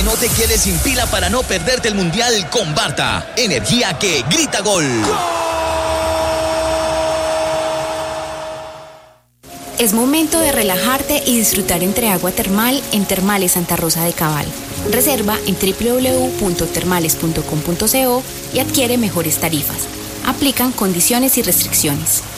No te quedes sin pila para no perderte el Mundial con Barta. Energía que grita gol. Es momento de relajarte y disfrutar entre agua termal en Termales Santa Rosa de Cabal. Reserva en www.termales.com.co y adquiere mejores tarifas. Aplican condiciones y restricciones.